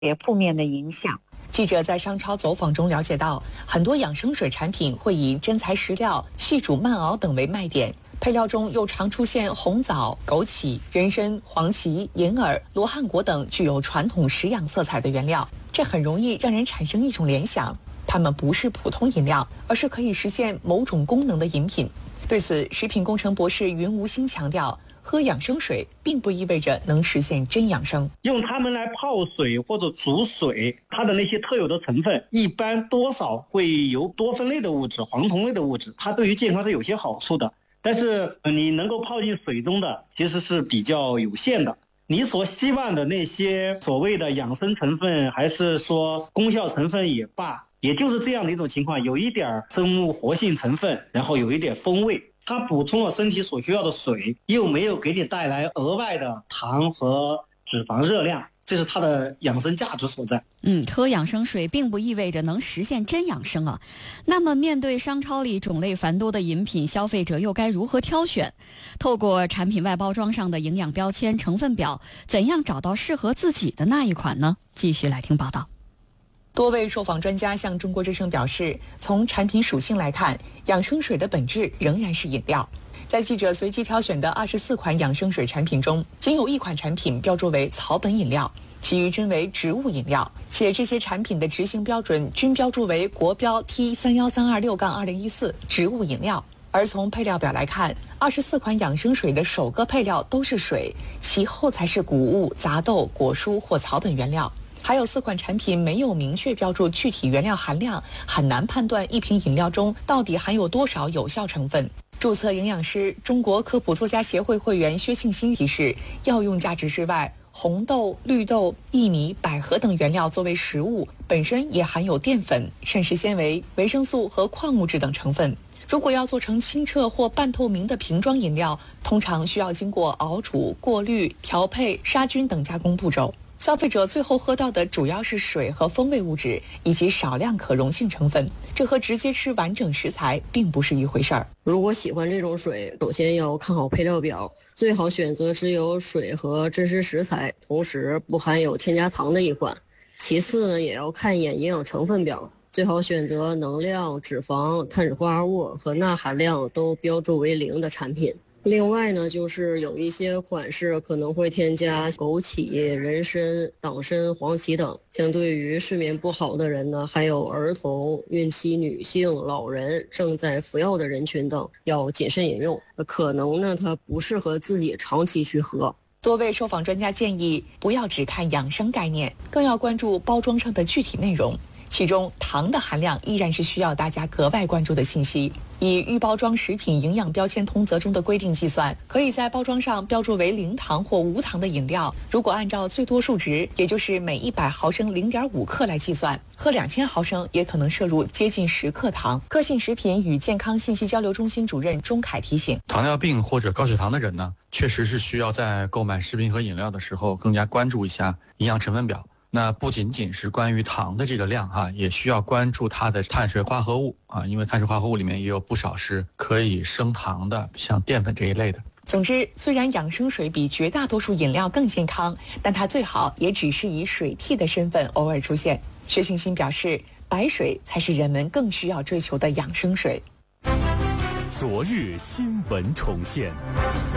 也负面的影响。 记者在商超走访中了解到，很多养生水产品会以真材实料、细煮慢熬等为卖点，配料中又常出现红枣、枸杞、人参、黄芪、银耳、罗汉果等具有传统食养色彩的原料，这很容易让人产生一种联想，它们不是普通饮料，而是可以实现某种功能的饮品。对此，食品工程博士云无心强调，喝养生水并不意味着能实现真养生。 用它们来泡水或者煮水，它的那些特有的成分一般多少会有多酚类的物质、黄酮类的物质，它对于健康是有些好处的。但是你能够泡进水中的其实是比较有限的。你所希望的那些所谓的养生成分，还是说功效成分也罢，也就是这样的一种情况，有一点生物活性成分，然后有一点风味，它补充了身体所需要的水，又没有给你带来额外的糖和脂肪热量，这是它的养生价值所在。 喝养生水并不意味着能实现真养生啊。那么面对商超里种类繁多的饮品，消费者又该如何挑选？透过产品外包装上的营养标签、成分表，怎样找到适合自己的那一款呢？继续来听报道。 多位受访专家向中国之声表示，从产品属性来看，养生水的本质仍然是饮料。在记者随机挑选的24款养生水产品中，仅有1款产品标注为草本饮料，其余均为植物饮料，且这些产品的执行标准均标注为国标 T31326-2014 植物饮料。而从配料表来看，24款养生水的首个配料都是水，其后才是谷物、杂豆、果蔬或草本原料。还有4款产品没有明确标注具体原料含量，很难判断一瓶饮料中到底含有多少有效成分。注册营养师、中国科普作家协会会员薛庆新提示，药用价值之外，红豆、绿豆、薏米、百合等原料作为食物，本身也含有淀粉、膳食纤维、维生素和矿物质等成分。如果要做成清澈或半透明的瓶装饮料，通常需要经过熬煮、过滤、调配、杀菌等加工步骤。消费者最后喝到的主要是水和风味物质，以及少量可溶性成分，这和直接吃完整食材并不是一回事儿。 如果喜欢这种水，首先要看好配料表，最好选择只有水和真实食材，同时不含有添加糖的一款。其次呢，也要看一眼营养成分表，最好选择能量、脂肪、碳水化合物和钠含量都标注为0的产品。另外呢，就是有一些款式可能会添加枸杞、人参、党参、黄芪等，相对于睡眠不好的人呢，还有儿童、孕期女性、老人、正在服药的人群等，要谨慎饮用。可能呢，它不适合自己长期去喝。 多位受访专家建议，不要只看养生概念，更要关注包装上的具体内容。其中糖的含量依然是需要大家格外关注的信息。以预包装食品营养标签通则中的规定计算，可以在包装上标注为0糖或无糖的饮料，如果按照最多数值，也就是每100毫升0.5克来计算，喝2000毫升也可能摄入接近10克糖。科信食品与健康信息交流中心主任钟凯提醒， 糖尿病或者高血糖的人呢，确实是需要在购买食品和饮料的时候更加关注一下营养成分表。那不仅仅是关于糖的这个量也需要关注它的碳水化合物因为碳水化合物里面也有不少是可以升糖的，像淀粉这一类的。 总之，虽然养生水比绝大多数饮料更健康，但它最好也只是以水替的身份偶尔出现。薛庆新表示，白水才是人们更需要追求的养生水。 昨日新闻重现。